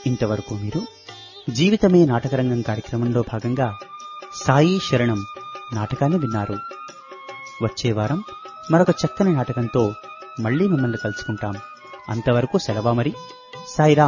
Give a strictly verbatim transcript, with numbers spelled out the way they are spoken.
ఇంతవరకు మీరు జీవితమే నాటకరంగం కార్యక్రమంలో భాగంగా సాయి శరణం నాటకాన్ని విన్నారు. వచ్చే వారం మరొక చక్కని నాటకంతో మళ్లీ మిమ్మల్ని కలుసుకుంటాం. అంతవరకు సెలవా మరి. సాయిరాం.